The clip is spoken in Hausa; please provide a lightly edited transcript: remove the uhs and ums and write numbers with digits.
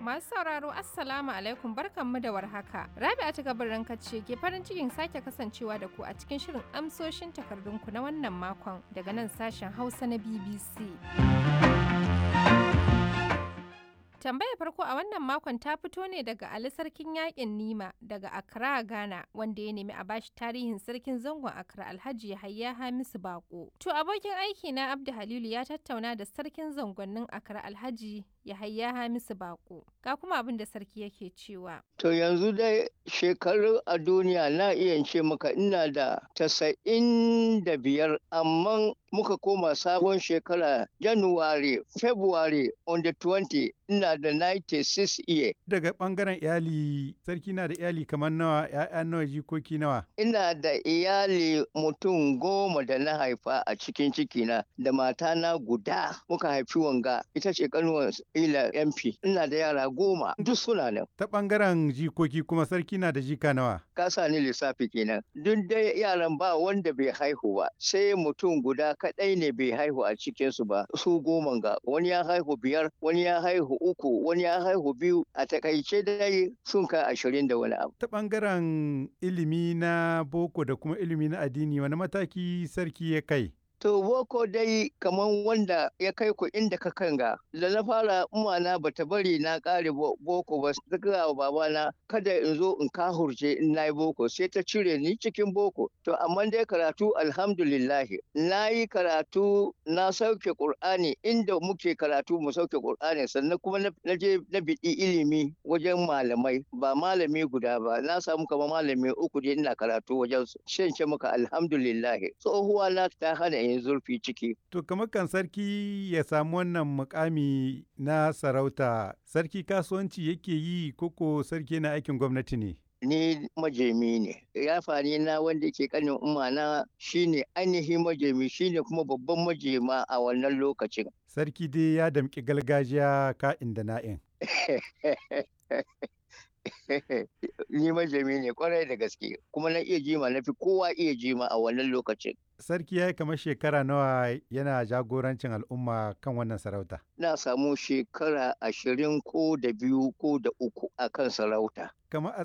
Masu sauraro Assalamu alaikum barkanmu da warhaka. Rabi'a ta gabarin ce ke farin cikin sake kasancewa da ku a cikin shirin amsoshin takardunku na wannan makon daga nan sashen Hausa na BBC. Tambayar farko a wannan makon ta fito ne daga Ali Sarkin Yaƙin Nima daga Accra, Ghana, wanda ya nemi a bashi tarihin sarkin zangon Accra Alhaji Yahaya Hamisu Bako. To abokin aiki na Abdu Halilu ya tattauna da sarkin zangonnin Accra Alhaji Yahaya Hamisu Bako. Ga kuma abin da sarki yake cewa. To yanzu dai shekaru a duniya na iya ce maka ina da 95, amma muka koma sabon shekara January, February on the 20 ina da 96 year. Daga ɓangaren iyali, sarki na da iyali kamar nawa, ‘ya'ya nawa, jikoki nawa? Ina da iyali mutum 10 da na haifa a cikin cikina da matana guda muka haifi wanga ita ce kanuwar ila MP. Ina da yara 10 duk suna nan. Ta ɓangaren jikoki kuma sarki na da jika nawa? Ka sa ni lissafi kenan. Duk dai yaran ba wanda bai haihu ba, sai mutum guda kaɗai ne bai haihu a cikinsu ba. Su 10 ga wani ya haihu 5, wani ya haihu 3, wani ya haihu 2. A takaice dai sun kai 20 da wani abu. Ta ɓangaren ilimi na boko da kuma ilimi na addini wani mataki sarki ya kai? To boko dai kaman wanda ya kai ku inda ka kanga. Da na fara umana bata bari na kare boko ba, ta gaya wa babana kada in zo in kahurce in nayi boko, sai ta cire ni cikin boko. To amma dai karatu alhamdulillahi. Na yi karatu na sauke Qur'ani inda muke karatu mu sauke Qur'ani, sannan kuma na je na biɗi ilimi wajen malamai, ba malami guda ba. Na samu kamar malami 3 dai ina karatu wajen su. Shan ce maka alhamdulillahi. Tsohuwa na ta hana yin zurfi ciki. To kamar kan sarki ya samu wannan mukami na sarauta, sarki kasuwanci yake yi koko sarki na aikin gwamnati ne? Ni majemi ne. Yafani na wanda ke kanin umana shine ainihin majemi, shine kuma babban majema a wannan lokacin. Sarki dai ya damƙi gargajiya ka'in da na'in. Ni majemi ne kwarai da gaske, kuma na iya jima, na fi kowa iya jima a wannan lokacin. Sarki ya yi kamar shekara nawa yana jagorancin al'umma kan wannan sarauta? Na samu shekara 20 ko da 2 ko da 3 a kan sarauta. Kamar a